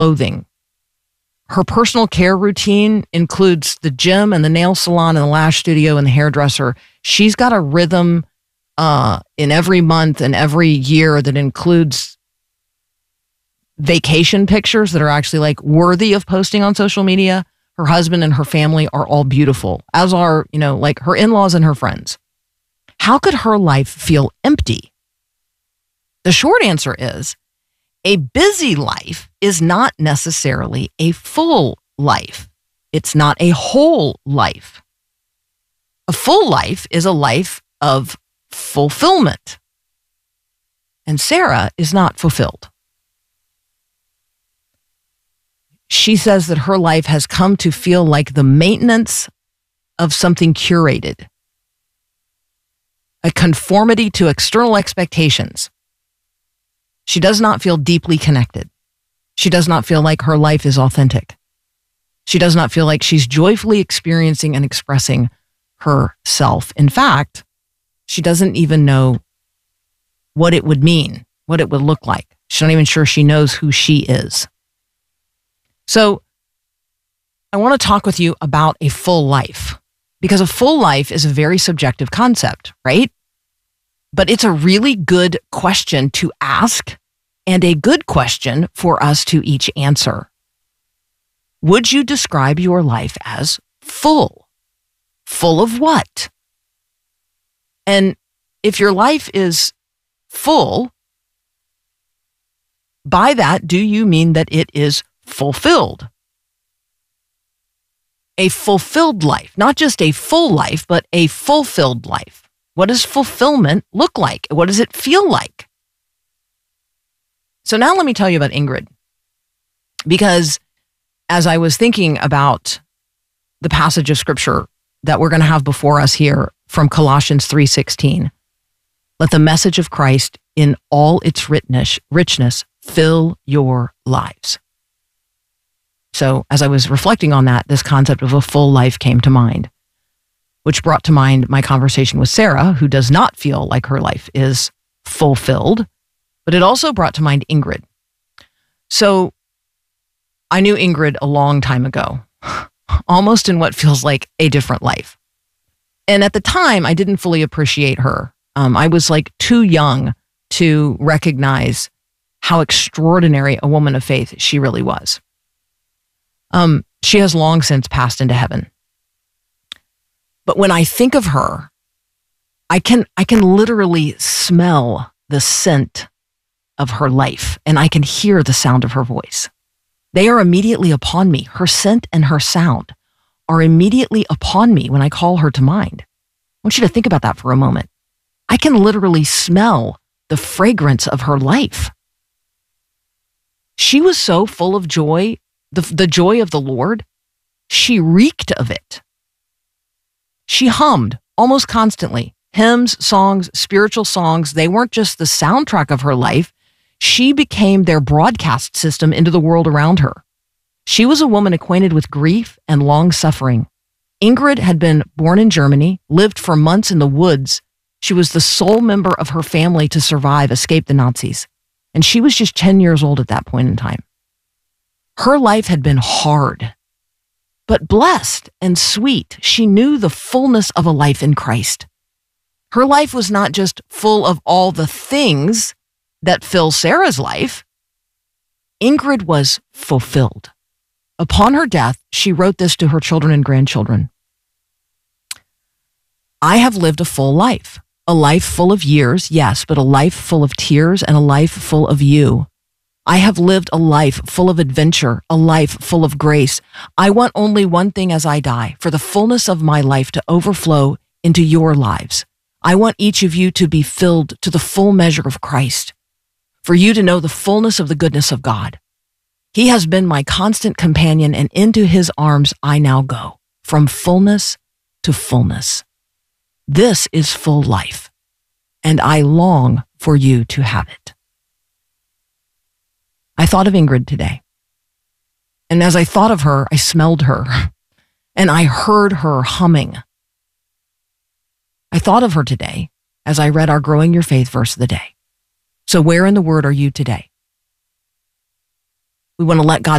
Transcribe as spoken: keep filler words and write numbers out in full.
clothing. Her personal care routine includes the gym and the nail salon and the lash studio and the hairdresser. She's got a rhythm uh, in every month and every year that includes vacation pictures that are actually like worthy of posting on social media. Her husband and her family are all beautiful, as are, you know, like her in-laws and her friends. How could her life feel empty? The short answer is a busy life is not necessarily a full life. It's not a whole life. A full life is a life of fulfillment. And Sarah is not fulfilled. She says that her life has come to feel like the maintenance of something curated, a conformity to external expectations. She does not feel deeply connected. She does not feel like her life is authentic. She does not feel like she's joyfully experiencing and expressing herself. In fact, she doesn't even know what it would mean, what it would look like. She's not even sure she knows who she is. So I want to talk with you about a full life, because a full life is a very subjective concept, right? But it's a really good question to ask and a good question for us to each answer. Would you describe your life as full? Full of what? And if your life is full, by that, do you mean that it is fulfilled? A fulfilled life, not just a full life, but a fulfilled life. What does fulfillment look like? What does it feel like? So now let me tell you about Ingrid, because as I was thinking about the passage of scripture that we're going to have before us here from Colossians three sixteen, let the message of Christ in all its richness, richness fill your lives. So as I was reflecting on that, this concept of a full life came to mind, which brought to mind my conversation with Sarah, who does not feel like her life is fulfilled, but it also brought to mind Ingrid. So I knew Ingrid a long time ago, almost in what feels like a different life. And at the time, I didn't fully appreciate her. Um, I was like too young to recognize how extraordinary a woman of faith she really was. Um, she has long since passed into heaven. But when I think of her, I can I can literally smell the scent of her life, and I can hear the sound of her voice. They are immediately upon me. Her scent and her sound are immediately upon me when I call her to mind. I want you to think about that for a moment. I can literally smell the fragrance of her life. She was so full of joy, the, the joy of the Lord, she reeked of it. She hummed almost constantly. Hymns, songs, spiritual songs, they weren't just the soundtrack of her life. She became their broadcast system into the world around her. She was a woman acquainted with grief and long suffering. Ingrid had been born in Germany, lived for months in the woods. She was the sole member of her family to survive, escape the Nazis. And she was just ten years old at that point in time. Her life had been hard, but blessed and sweet. She knew the fullness of a life in Christ. Her life was not just full of all the things that fill Sarah's life. Ingrid was fulfilled. Upon her death, she wrote this to her children and grandchildren. I have lived a full life, a life full of years, yes, but a life full of tears and a life full of you. I have lived a life full of adventure, a life full of grace. I want only one thing as I die, for the fullness of my life to overflow into your lives. I want each of you to be filled to the full measure of Christ, for you to know the fullness of the goodness of God. He has been my constant companion, and into his arms I now go, from fullness to fullness. This is full life, and I long for you to have it. I thought of Ingrid today, and as I thought of her, I smelled her, and I heard her humming. I thought of her today as I read our Growing Your Faith verse of the day. So where in the Word are you today? We want to let God